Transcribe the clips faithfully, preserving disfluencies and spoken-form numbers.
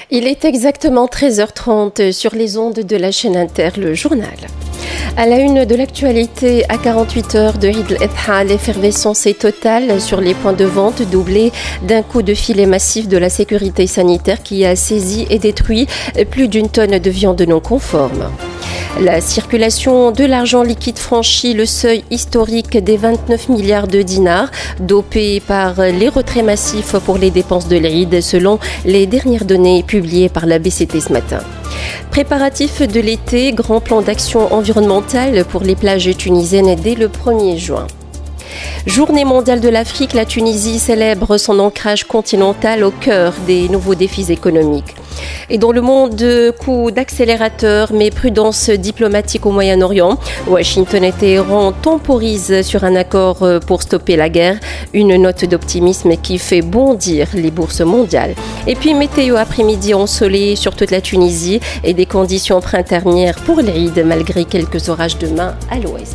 Il est exactement treize heures trente sur les ondes de la chaîne Inter, le journal. À la une de l'actualité, à quarante-huit heures de Eid al-Adha, l'effervescence est totale sur les points de vente, doublée d'un coup de filet massif de la sécurité sanitaire qui a saisi et détruit plus d'une tonne de viande non conforme. La circulation de l'argent liquide franchit le seuil historique des vingt-neuf milliards de dinars, dopé par les retraits massifs pour les dépenses de l'Eid, selon les dernières données publiées par la B C T ce matin. Préparatifs de l'été, grand plan d'action environnementale pour les plages tunisiennes dès le premier juin. Journée mondiale de l'Afrique, la Tunisie célèbre son ancrage continental au cœur des nouveaux défis économiques. Et dans le monde, coup d'accélérateur mais prudence diplomatique au Moyen-Orient, Washington et Téhéran temporisent sur un accord pour stopper la guerre, une note d'optimisme qui fait bondir les bourses mondiales. Et puis météo après-midi ensoleillé sur toute la Tunisie et des conditions printanières pour l'Eid malgré quelques orages demain à l'ouest.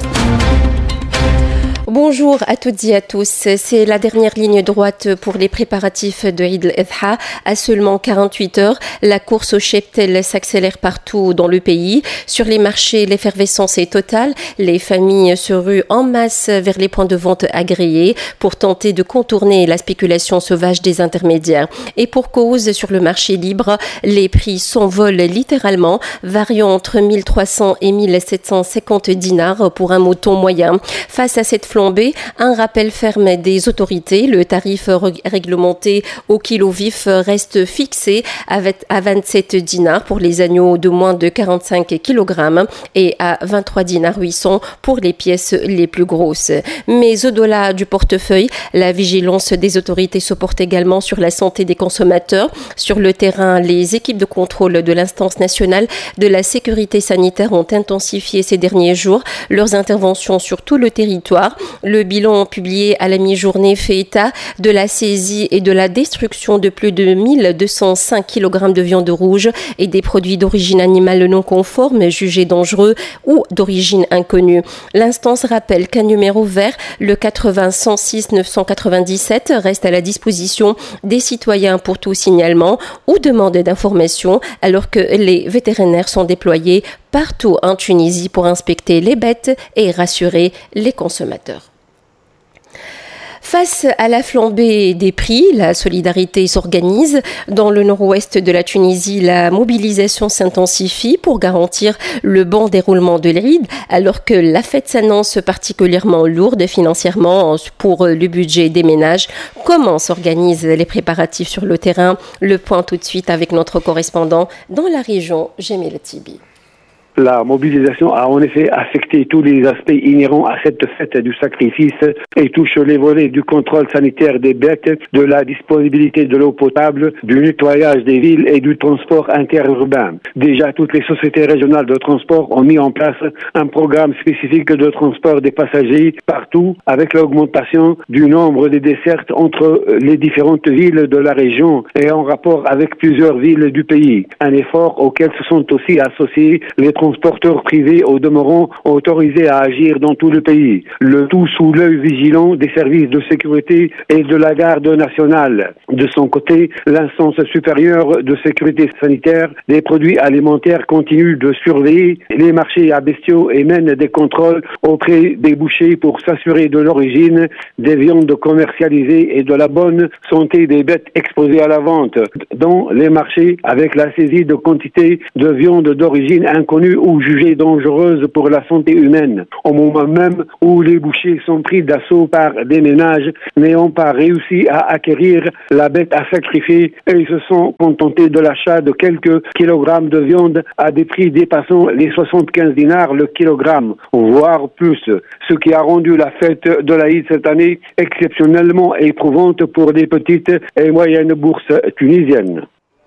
Bonjour à toutes et à tous. C'est la dernière ligne droite pour les préparatifs de Eid al-Adha. À seulement quarante-huit heures, la course au cheptel s'accélère partout dans le pays. Sur les marchés, l'effervescence est totale. Les familles se ruent en masse vers les points de vente agréés pour tenter de contourner la spéculation sauvage des intermédiaires. Et pour cause, sur le marché libre, les prix s'envolent littéralement, variant entre mille trois cents et mille sept cent cinquante dinars pour un mouton moyen. Face à cette flambée, un rappel ferme des autorités, le tarif réglementé au kilo vif reste fixé à vingt-sept dinars pour les agneaux de moins de quarante-cinq kilogrammes et à vingt-trois dinars huit cents pour les pièces les plus grosses. Mais au-delà du portefeuille, la vigilance des autorités se porte également sur la santé des consommateurs. Sur le terrain, les équipes de contrôle de l'instance nationale de la sécurité sanitaire ont intensifié ces derniers jours leurs interventions sur tout le territoire. Le bilan publié à la mi-journée fait état de la saisie et de la destruction de plus de mille deux cent cinq kilogrammes de viande rouge et des produits d'origine animale non conformes jugés dangereux ou d'origine inconnue. L'instance rappelle qu'un numéro vert, le quatre-vingts cent six neuf cent quatre-vingt-dix-sept, reste à la disposition des citoyens pour tout signalement ou demande d'information, alors que les vétérinaires sont déployés partout en Tunisie pour inspecter les bêtes et rassurer les consommateurs. Face à la flambée des prix, la solidarité s'organise. Dans le nord-ouest de la Tunisie, la mobilisation s'intensifie pour garantir le bon déroulement de l'Eid, alors que la fête s'annonce particulièrement lourde financièrement pour le budget des ménages. Comment s'organisent les préparatifs sur le terrain? Le point tout de suite avec notre correspondant dans la région, Jamil Tibi. La mobilisation a en effet affecté tous les aspects inhérents à cette fête du sacrifice et touche les volets du contrôle sanitaire des bêtes, de la disponibilité de l'eau potable, du nettoyage des villes et du transport interurbain. Déjà, toutes les sociétés régionales de transport ont mis en place un programme spécifique de transport des passagers partout, avec l'augmentation du nombre des dessertes entre les différentes villes de la région et en rapport avec plusieurs villes du pays. Un effort auquel se sont aussi associés les transporteurs privés au demeurant autorisés à agir dans tout le pays. Le tout sous l'œil vigilant des services de sécurité et de la garde nationale. De son côté, l'instance supérieure de sécurité sanitaire des produits alimentaires continue de surveiller les marchés à bestiaux et mène des contrôles auprès des bouchers pour s'assurer de l'origine des viandes commercialisées et de la bonne santé des bêtes exposées à la vente dans les marchés, avec la saisie de quantités de viande d'origine inconnue ou jugée dangereuse pour la santé humaine, au moment même où les bouchers sont pris d'assaut par des ménages n'ayant pas réussi à acquérir la bête à sacrifier et se sont contentés de l'achat de quelques kilogrammes de viande à des prix dépassant les soixante-quinze dinars le kilogramme, voire plus, ce qui a rendu la fête de l'Aïd cette année exceptionnellement éprouvante pour les petites et moyennes bourses tunisiennes.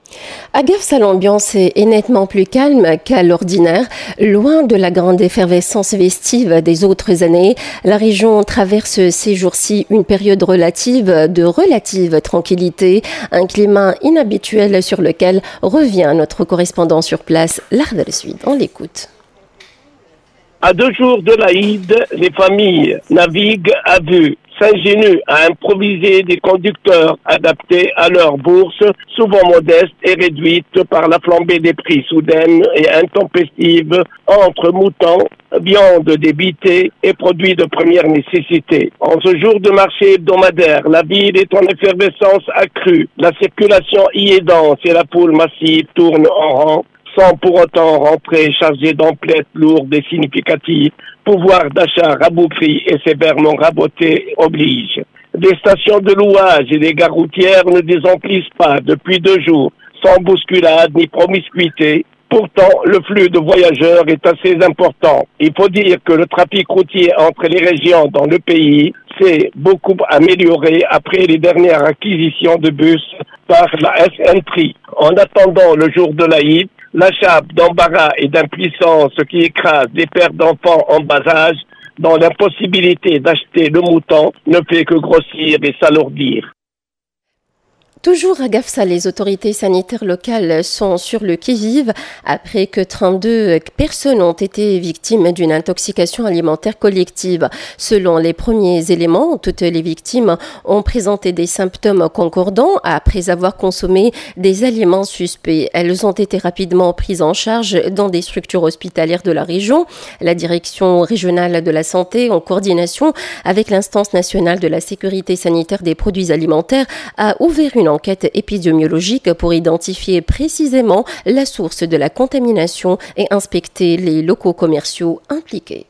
À Gafsa, l'ambiance est nettement plus calme qu'à l'ordinaire. Loin de la grande effervescence festive des autres années, la région traverse ces jours-ci une période relative de relative tranquillité, un climat inhabituel sur lequel revient notre correspondant sur place, Lardal Suid. On l'écoute. À deux jours de l'Aïd, les familles naviguent à vue s'ingénue à improviser des conducteurs adaptés à leur bourse, souvent modeste et réduite par la flambée des prix soudaine et intempestive entre moutons, viande débitée et produits de première nécessité. En ce jour de marché hebdomadaire, la ville est en effervescence accrue. La circulation y est dense et la foule massive tourne en rang, sans pour autant rentrer chargée d'emplettes lourdes et significatives. Pouvoir d'achat rabougri et sévèrement raboté oblige. Des stations de louage et des gares routières ne désemplissent pas depuis deux jours, sans bousculade ni promiscuité. Pourtant, le flux de voyageurs est assez important. Il faut dire que le trafic routier entre les régions dans le pays s'est beaucoup amélioré après les dernières acquisitions de bus par la S N T R I. En attendant le jour de l'Aïd, la chape d'embarras et d'impuissance qui écrase des pères d'enfants en bas âge dans l'impossibilité d'acheter le mouton ne fait que grossir et s'alourdir. Toujours à Gafsa, les autorités sanitaires locales sont sur le qui-vive après que trente-deux personnes ont été victimes d'une intoxication alimentaire collective. Selon les premiers éléments, toutes les victimes ont présenté des symptômes concordants après avoir consommé des aliments suspects. Elles ont été rapidement prises en charge dans des structures hospitalières de la région. La direction régionale de la santé, en coordination avec l'instance nationale de la sécurité sanitaire des produits alimentaires, a ouvert une enquête épidémiologique pour identifier précisément la source de la contamination et inspecter les locaux commerciaux impliqués.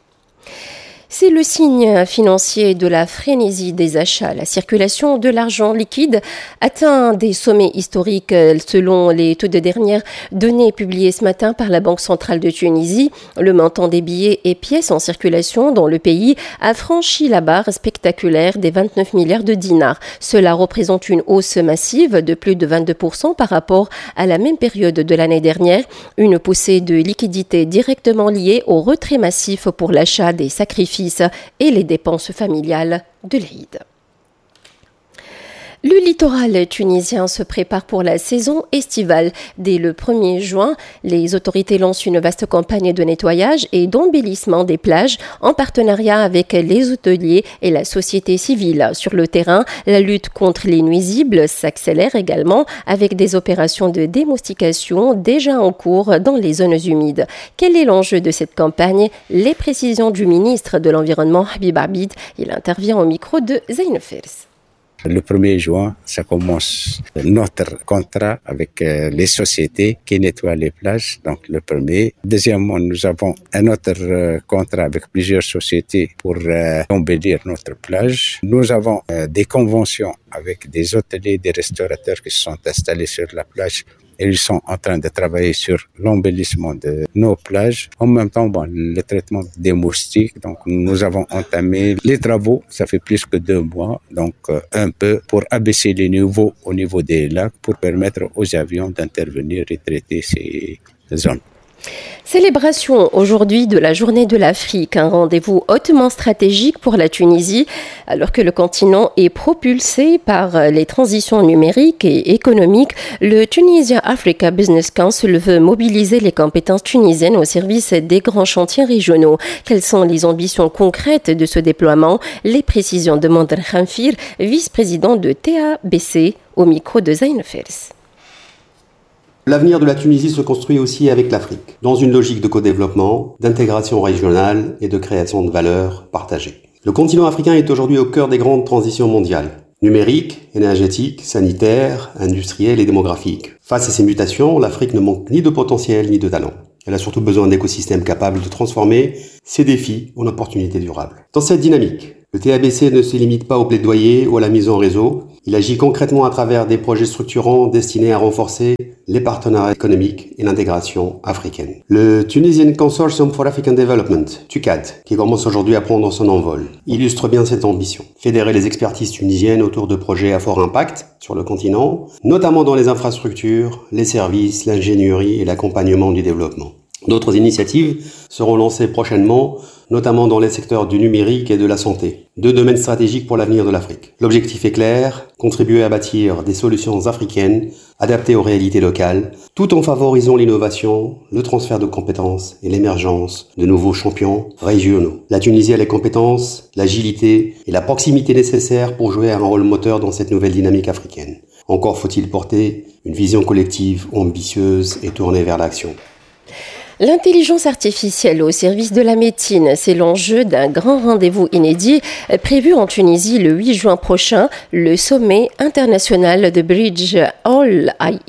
C'est le signe financier de la frénésie des achats. La circulation de l'argent liquide atteint des sommets historiques selon les toutes dernières données publiées ce matin par la Banque centrale de Tunisie. Le montant des billets et pièces en circulation dans le pays a franchi la barre spectaculaire des vingt-neuf milliards de dinars. Cela représente une hausse massive de plus de vingt-deux pour cent par rapport à la même période de l'année dernière. Une poussée de liquidité directement liée au retrait massif pour l'achat des sacrifices et les dépenses familiales de l'Aïd. Le littoral tunisien se prépare pour la saison estivale. Dès le premier juin, les autorités lancent une vaste campagne de nettoyage et d'embellissement des plages en partenariat avec les hôteliers et la société civile. Sur le terrain, la lutte contre les nuisibles s'accélère également avec des opérations de démoustication déjà en cours dans les zones humides. Quel est l'enjeu de cette campagne? Les précisions du ministre de l'Environnement, Habib Abid. Il intervient au micro de Zain Fers. Le premier juin, ça commence notre contrat avec euh, les sociétés qui nettoient les plages, donc le premier. Deuxièmement, nous avons un autre euh, contrat avec plusieurs sociétés pour euh, embellir notre plage. Nous avons euh, des conventions avec des hôteliers, des restaurateurs qui se sont installés sur la plage. Et ils sont en train de travailler sur l'embellissement de nos plages. En même temps, bon, le traitement des moustiques. Donc, nous avons entamé les travaux. Ça fait plus que deux mois. Donc, euh, un peu pour abaisser les niveaux au niveau des lacs pour permettre aux avions d'intervenir et traiter ces zones. Célébration aujourd'hui de la Journée de l'Afrique, un rendez-vous hautement stratégique pour la Tunisie, alors que le continent est propulsé par les transitions numériques et économiques. Le Tunisia Africa Business Council veut mobiliser les compétences tunisiennes au service des grands chantiers régionaux. Quelles sont les ambitions concrètes de ce déploiement? Les précisions de Mandar Khamfir, vice-président de T A B C, au micro de Zain Fers. L'avenir de la Tunisie se construit aussi avec l'Afrique, dans une logique de co-développement, d'intégration régionale et de création de valeurs partagées. Le continent africain est aujourd'hui au cœur des grandes transitions mondiales, numériques, énergétiques, sanitaires, industrielles et démographiques. Face à ces mutations, l'Afrique ne manque ni de potentiel ni de talent. Elle a surtout besoin d'écosystèmes capables de transformer ces défis en opportunités durables. Dans cette dynamique, le T A B C ne se limite pas au plaidoyer ou à la mise en réseau. Il agit concrètement à travers des projets structurants destinés à renforcer les partenariats économiques et l'intégration africaine. Le Tunisian Consortium for African Development, T U C A D, qui commence aujourd'hui à prendre son envol, illustre bien cette ambition. Fédérer les expertises tunisiennes autour de projets à fort impact sur le continent, notamment dans les infrastructures, les services, l'ingénierie et l'accompagnement du développement. D'autres initiatives seront lancées prochainement, notamment dans les secteurs du numérique et de la santé, deux domaines stratégiques pour l'avenir de l'Afrique. L'objectif est clair, contribuer à bâtir des solutions africaines adaptées aux réalités locales, tout en favorisant l'innovation, le transfert de compétences et l'émergence de nouveaux champions régionaux. La Tunisie a les compétences, l'agilité et la proximité nécessaires pour jouer un rôle moteur dans cette nouvelle dynamique africaine. Encore faut-il porter une vision collective, ambitieuse et tournée vers l'action. L'intelligence artificielle au service de la médecine, c'est l'enjeu d'un grand rendez-vous inédit prévu en Tunisie le huit juin prochain, le sommet international de Bridge All I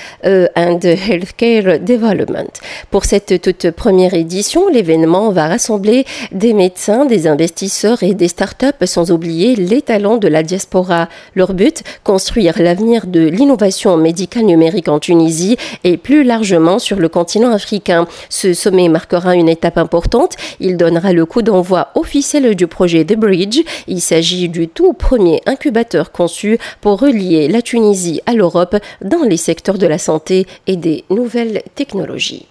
E and Healthcare Development. Pour cette toute première édition, l'événement va rassembler des médecins, des investisseurs et des startups, sans oublier les talents de la diaspora. Leur but, construire l'avenir de l'innovation médicale numérique en Tunisie et plus largement sur le continent africain. Ce sommet marquera une étape importante. Il donnera le coup d'envoi officiel du projet The Bridge. Il s'agit du tout premier incubateur conçu pour relier la Tunisie à l'Europe dans les secteurs de la santé et des nouvelles technologies.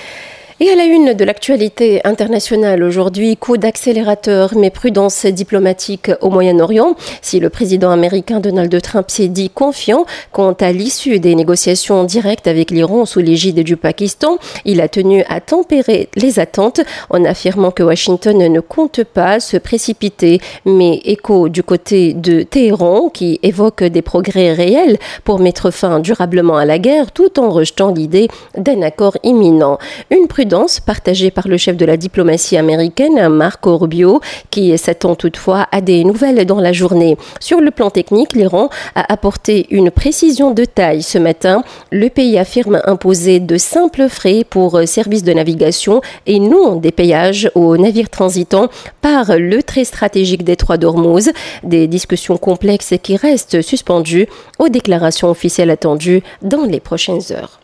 Et à la une de l'actualité internationale aujourd'hui, coup d'accélérateur mais prudence diplomatique au Moyen-Orient. Si le président américain Donald Trump s'est dit confiant quant à l'issue des négociations directes avec l'Iran sous l'égide du Pakistan, il a tenu à tempérer les attentes en affirmant que Washington ne compte pas se précipiter. Mais écho du côté de Téhéran qui évoque des progrès réels pour mettre fin durablement à la guerre tout en rejetant l'idée d'un accord imminent. Une prudence partagée par le chef de la diplomatie américaine, Marco Rubio, qui s'attend toutefois à des nouvelles dans la journée. Sur le plan technique, l'Iran a apporté une précision de taille ce matin. Le pays affirme imposer de simples frais pour services de navigation et non des péages aux navires transitant par le très stratégique détroit d'Ormuz. Des discussions complexes qui restent suspendues aux déclarations officielles attendues dans les prochaines heures.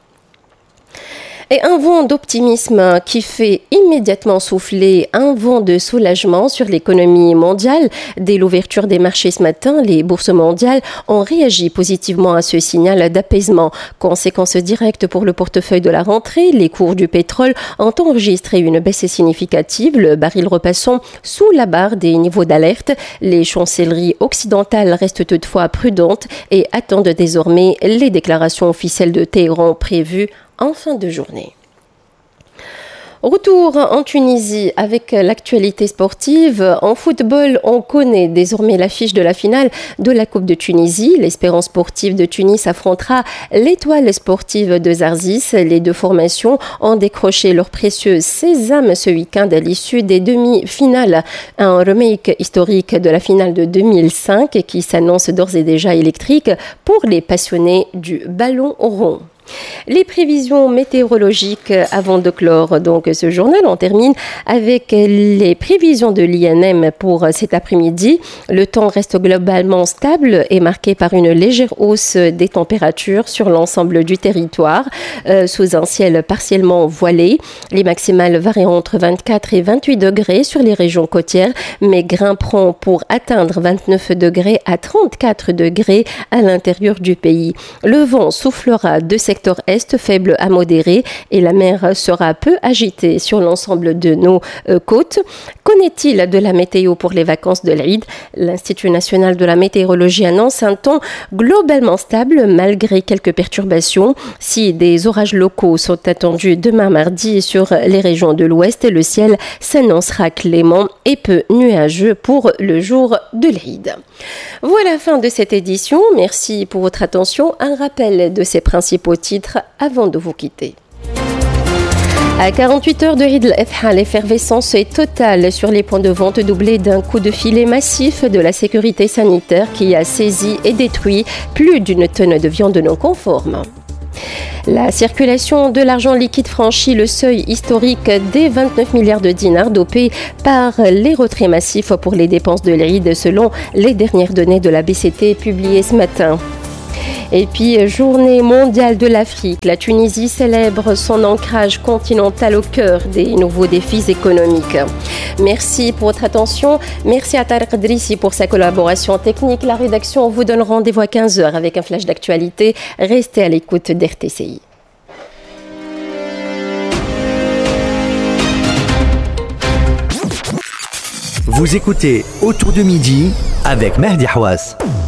Et un vent d'optimisme qui fait immédiatement souffler un vent de soulagement sur l'économie mondiale. Dès l'ouverture des marchés ce matin, les bourses mondiales ont réagi positivement à ce signal d'apaisement. Conséquence directe pour le portefeuille de la rentrée, les cours du pétrole ont enregistré une baisse significative, le baril repassant sous la barre des niveaux d'alerte. Les chancelleries occidentales restent toutefois prudentes et attendent désormais les déclarations officielles de Téhéran prévues en fin de journée. Retour en Tunisie avec l'actualité sportive. En football, on connaît désormais l'affiche de la finale de la Coupe de Tunisie. L'Espérance sportive de Tunis affrontera l'Étoile sportive de Zarzis. Les deux formations ont décroché leur précieux sésame ce week-end à l'issue des demi-finales. Un remake historique de la finale de deux mille cinq qui s'annonce d'ores et déjà électrique pour les passionnés du ballon rond. Les prévisions météorologiques avant de clore donc ce journal, on termine avec les prévisions de l'I N M pour cet après-midi. Le temps reste globalement stable et marqué par une légère hausse des températures sur l'ensemble du territoire, euh, sous un ciel partiellement voilé. Les maximales varient entre vingt-quatre et vingt-huit degrés sur les régions côtières, mais grimperont pour atteindre vingt-neuf degrés à trente-quatre degrés à l'intérieur du pays. Le vent soufflera de secteur est faible à modéré et la mer sera peu agitée sur l'ensemble de nos euh, côtes. Qu'en est-il de la météo pour les vacances de l'Aïd? L'Institut national de la météorologie annonce un temps globalement stable malgré quelques perturbations. Si des orages locaux sont attendus demain mardi sur les régions de l'Ouest, le ciel s'annoncera clément et peu nuageux pour le jour de l'Aïd. Voilà la fin de cette édition. Merci pour votre attention. Un rappel de ces principaux titres avant de vous quitter. À quarante-huit heures de Eid al-Adha, l'effervescence est totale sur les points de vente, doublée d'un coup de filet massif de la sécurité sanitaire qui a saisi et détruit plus d'une tonne de viande non conforme. La circulation de l'argent liquide franchit le seuil historique des vingt-neuf milliards de dinars dopés par les retraits massifs pour les dépenses de l'Eid selon les dernières données de la B C T publiées ce matin. Et puis, journée mondiale de l'Afrique, la Tunisie célèbre son ancrage continental au cœur des nouveaux défis économiques. Merci pour votre attention. Merci à Tariq Drissi pour sa collaboration technique. La rédaction vous donne rendez-vous à quinze heures avec un flash d'actualité. Restez à l'écoute d'R T C I. Vous écoutez Autour de midi avec Mehdi Hawass.